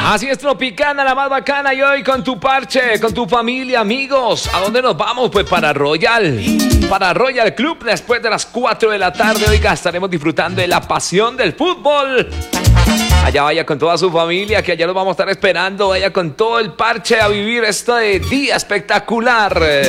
Así es, Tropicana, la más bacana. Y hoy con tu parche, con tu familia, amigos. ¿A dónde nos vamos? Pues para Royal Club. Después de las 4 de la tarde, oiga, estaremos disfrutando de la pasión del fútbol. Allá vaya con toda su familia, que allá los vamos a estar esperando. Vaya con todo el parche a vivir este día espectacular.